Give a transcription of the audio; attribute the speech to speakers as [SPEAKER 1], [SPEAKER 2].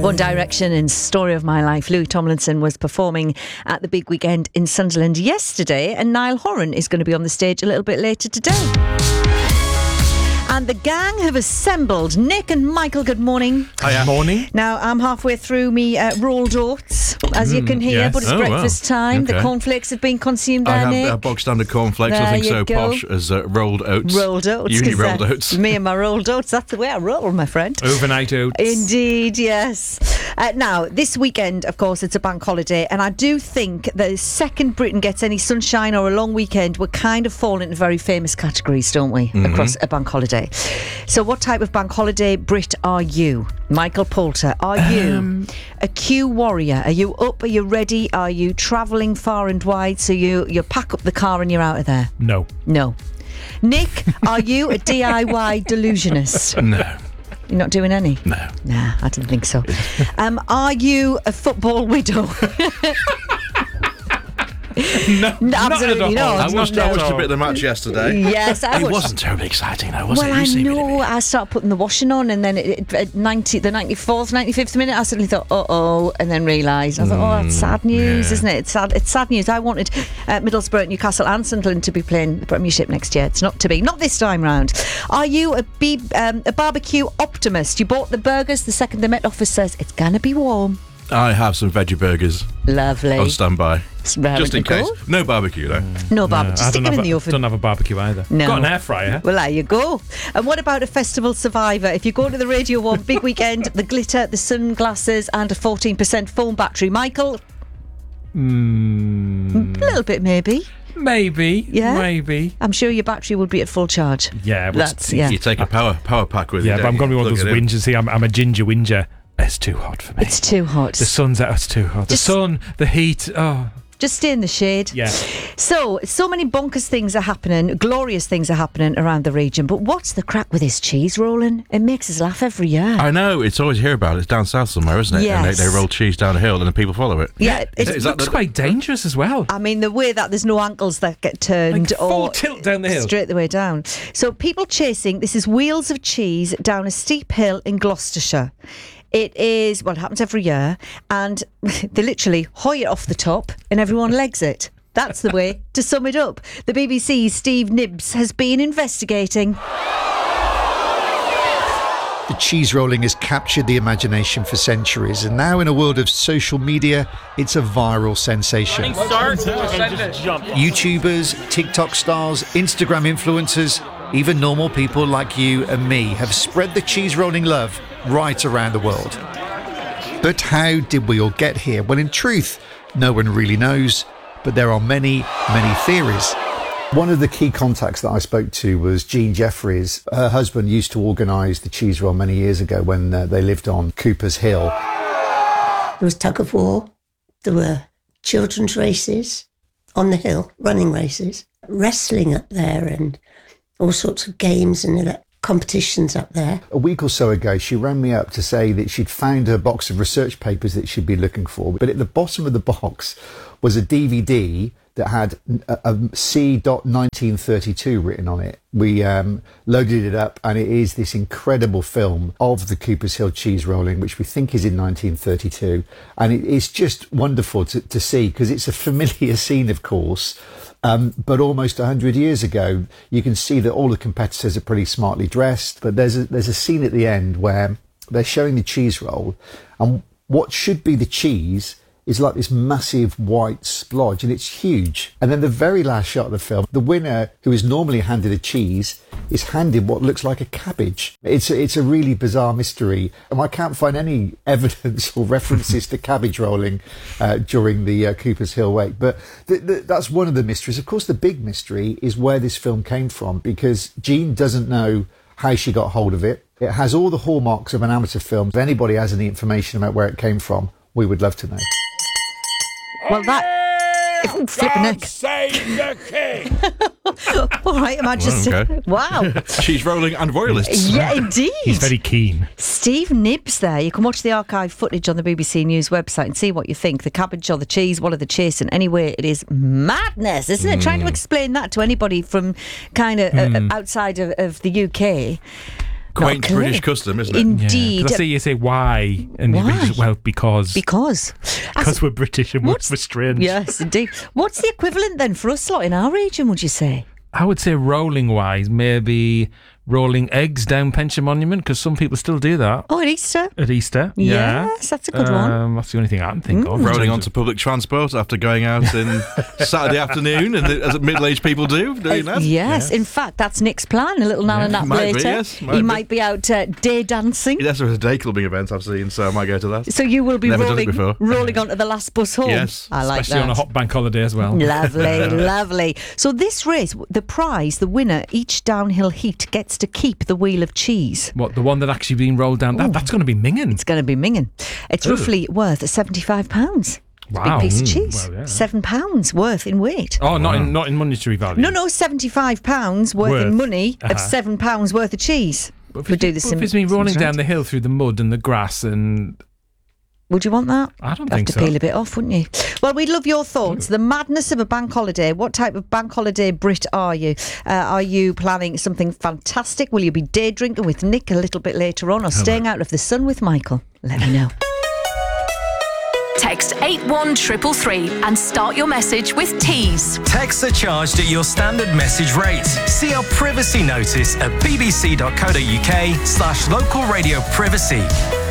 [SPEAKER 1] One Direction and Story of My Life. Louis Tomlinson was performing at the big weekend in Sunderland yesterday, and Niall Horan is going to be on the stage a little bit later today. And the gang have assembled. Nick and Michael, good morning.
[SPEAKER 2] Hiya. Morning.
[SPEAKER 1] Now, I'm halfway through me rolled oats, as you can hear,
[SPEAKER 2] yes.
[SPEAKER 1] but it's breakfast time.
[SPEAKER 2] Okay.
[SPEAKER 1] The cornflakes have been consumed there,
[SPEAKER 3] I
[SPEAKER 1] Nick.
[SPEAKER 3] have bog standard cornflakes.
[SPEAKER 1] There
[SPEAKER 3] I think
[SPEAKER 1] you
[SPEAKER 3] so
[SPEAKER 1] go.
[SPEAKER 3] posh as rolled oats.
[SPEAKER 1] Rolled oats.
[SPEAKER 3] You need
[SPEAKER 1] 'cause,
[SPEAKER 3] rolled oats.
[SPEAKER 1] Me and my rolled oats. That's the way I roll, my friend.
[SPEAKER 2] Overnight oats.
[SPEAKER 1] Indeed, yes. Now, this weekend, of course, it's a bank holiday, and I do think that the second Britain gets any sunshine or a long weekend, we're kind of fall into very famous categories, don't we, across a bank holiday. So what type of bank holiday Brit are you? Michael Poulter, are you a queue warrior? Are you up? Are you ready? Are you travelling far and wide so you pack up the car and you're out of there?
[SPEAKER 2] No.
[SPEAKER 1] Nick, are you a DIY delusionist?
[SPEAKER 3] No.
[SPEAKER 1] You're not doing any?
[SPEAKER 3] No.
[SPEAKER 1] Nah, I didn't think so. Are you a football widow?
[SPEAKER 2] No,
[SPEAKER 1] absolutely not.
[SPEAKER 3] I watched a bit of the match yesterday.
[SPEAKER 1] Yes, I
[SPEAKER 3] It
[SPEAKER 1] watched.
[SPEAKER 3] wasn't terribly exciting, though, was it?
[SPEAKER 1] Well,
[SPEAKER 3] You
[SPEAKER 1] I
[SPEAKER 3] seem to
[SPEAKER 1] know.
[SPEAKER 3] be.
[SPEAKER 1] I started putting the washing on, and then at the 94th, 95th minute, I suddenly thought, uh-oh, and then realised. I thought, oh, that's sad news, isn't it? It's sad news. I wanted Middlesbrough, Newcastle and Sunderland to be playing the Premiership next year. It's not to be. Not this time round. Are you a barbecue optimist? You bought the burgers, the second the Met Office says it's going to be warm.
[SPEAKER 3] I have some veggie burgers
[SPEAKER 1] Lovely.
[SPEAKER 3] on standby.
[SPEAKER 1] Very
[SPEAKER 3] Just in
[SPEAKER 1] cool.
[SPEAKER 3] case. No barbecue, though.
[SPEAKER 1] No barbecue. Just stick them in the oven.
[SPEAKER 2] Don't have a barbecue either.
[SPEAKER 1] No.
[SPEAKER 2] Got an air fryer.
[SPEAKER 1] Well, there you go. And what about a festival survivor? If you go to the Radio 1 big weekend, the glitter, the sunglasses, and a 14% phone battery. Michael? A little bit, maybe.
[SPEAKER 2] Maybe.
[SPEAKER 1] Yeah?
[SPEAKER 2] Maybe.
[SPEAKER 1] I'm sure your battery would be at full charge.
[SPEAKER 2] Yeah.
[SPEAKER 3] You take a power pack with you.
[SPEAKER 2] Yeah, but I'm going to be one of those whingers. See, I'm a ginger whinger. It's too hot for me.
[SPEAKER 1] It's too hot.
[SPEAKER 2] The sun's out. It's too hot. The sun, the heat. Oh.
[SPEAKER 1] Just stay in the shade.
[SPEAKER 2] Yeah.
[SPEAKER 1] So many bonkers things are happening, glorious things are happening around the region. But what's the crack with this cheese rolling? It makes us laugh every year.
[SPEAKER 3] I know, it's always hear about it. It's down south somewhere, isn't it?
[SPEAKER 1] Yes.
[SPEAKER 3] And they roll cheese down a hill and the people follow it.
[SPEAKER 1] Yeah,
[SPEAKER 2] It looks quite dangerous as well.
[SPEAKER 1] I mean, the way that there's no ankles that get turned
[SPEAKER 2] Like full
[SPEAKER 1] or
[SPEAKER 2] tilt down the hill.
[SPEAKER 1] Straight the way down. So people chasing, this is wheels of cheese down a steep hill in Gloucestershire. It is, well, it happens every year, and they literally hoy it off the top and everyone legs it. That's the way to sum it up. The BBC's Steve Nibbs has been investigating.
[SPEAKER 4] The cheese rolling has captured the imagination for centuries, and now in a world of social media, it's a viral sensation. YouTubers, TikTok stars, Instagram influencers, even normal people like you and me have spread the cheese rolling love right around the world. But how did we all get here? Well, in truth, no one really knows, but there are many, many theories. One of the key contacts that I spoke to was Jean Jeffries. Her husband used to organise the cheese roll many years ago when they lived on Cooper's Hill.
[SPEAKER 5] There was tug of war, there were children's races on the hill, running races, wrestling up there and all sorts of games and competitions up there.
[SPEAKER 4] A week or so ago, she rang me up to say that she'd found a box of research papers that she'd been looking for, but at the bottom of the box was a DVD that had a C.1932 written on it. We loaded it up, and it is this incredible film of the Cooper's Hill cheese rolling, which we think is in 1932. And it's just wonderful to see, because it's a familiar scene, of course, but almost 100 years ago. You can see that all the competitors are pretty smartly dressed, but there's a scene at the end where they're showing the cheese roll, and what should be the cheese is like this massive white splodge, and it's huge. And then the very last shot of the film, the winner, who is normally handed a cheese, is handed what looks like a cabbage. It's a really bizarre mystery, and I can't find any evidence or references to cabbage rolling during the Cooper's Hill wake. But that's one of the mysteries. Of course, the big mystery is where this film came from, because Jean doesn't know how she got hold of it. It has all the hallmarks of an amateur film. If anybody has any information about where it came from, we would love to know.
[SPEAKER 1] Well, that... Flipping neck.
[SPEAKER 6] Save the king!
[SPEAKER 1] All right, Her Majesty.
[SPEAKER 3] Okay.
[SPEAKER 1] Wow.
[SPEAKER 3] Cheese rolling and royalists.
[SPEAKER 1] Yeah, indeed.
[SPEAKER 2] He's very keen.
[SPEAKER 1] Steve Nibbs there. You can watch the archive footage on the BBC News website and see what you think. The cabbage or the cheese, what are they chasing? Anyway, it is madness, isn't it? Trying to explain that to anybody from kind of outside of the UK.
[SPEAKER 3] Quaint British custom, isn't it?
[SPEAKER 1] Indeed.
[SPEAKER 2] Yeah, 'cause I see you say why, and
[SPEAKER 1] Why?
[SPEAKER 2] you just, well, because
[SPEAKER 1] As-
[SPEAKER 2] we're British and we're strange.
[SPEAKER 1] Yes, indeed. What's the equivalent then for us lot in our region, would you say?
[SPEAKER 2] I would say rolling wise, maybe rolling eggs down Pension Monument, because some people still do that
[SPEAKER 1] Oh, at Easter?
[SPEAKER 2] at Easter. Yeah.
[SPEAKER 1] Yes, that's a good one.
[SPEAKER 2] That's the only thing I can think of.
[SPEAKER 3] Rolling onto public transport after going out in Saturday afternoon, and as middle-aged people do, doing that.
[SPEAKER 1] Yes, in fact, that's Nick's plan. A little nana nap
[SPEAKER 3] Might be,
[SPEAKER 1] later.
[SPEAKER 3] yes, might
[SPEAKER 1] He
[SPEAKER 3] be.
[SPEAKER 1] might be out day dancing.
[SPEAKER 3] Yes, there was a day clubbing event I've seen, so I might go to that.
[SPEAKER 1] So you will be
[SPEAKER 3] Never done it before.
[SPEAKER 1] rolling onto the last bus home.
[SPEAKER 3] Yes.
[SPEAKER 1] I like
[SPEAKER 2] Especially
[SPEAKER 1] that.
[SPEAKER 2] on a hot bank holiday as well.
[SPEAKER 1] Lovely, lovely. So this race, the prize, the winner, each downhill heat gets to keep the wheel of cheese.
[SPEAKER 2] What, the one that actually been rolled down? That's going to be minging.
[SPEAKER 1] It's going to be minging. It's roughly worth £75.
[SPEAKER 2] Wow.
[SPEAKER 1] Big piece of cheese.
[SPEAKER 2] Well, yeah.
[SPEAKER 1] £7 worth in weight.
[SPEAKER 2] Oh, not in monetary value.
[SPEAKER 1] No, £75 worth in money of £7 worth of cheese.
[SPEAKER 2] But
[SPEAKER 1] We do
[SPEAKER 2] if
[SPEAKER 1] this.
[SPEAKER 2] it's been rolling down the hill through the mud and the grass, and
[SPEAKER 1] Would you want that?
[SPEAKER 2] I don't
[SPEAKER 1] Have
[SPEAKER 2] think
[SPEAKER 1] to
[SPEAKER 2] so.
[SPEAKER 1] peel a bit off, wouldn't you? Well, we'd love your thoughts. The madness of a bank holiday. What type of bank holiday Brit are you? Are you planning something fantastic? Will you be day drinking with Nick a little bit later on, or staying out of the sun with Michael? Let me know.
[SPEAKER 7] Text 81333 and start your message with Tees.
[SPEAKER 8] Texts are charged at your standard message rate. See our privacy notice at bbc.co.uk/local radio privacy.